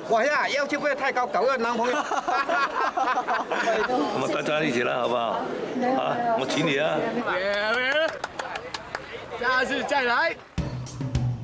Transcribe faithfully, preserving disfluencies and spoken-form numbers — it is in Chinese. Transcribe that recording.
我呀要求不要太高，搞个男朋友。 我们大家一起来好不好？啊，我请你啊！ 下次再来。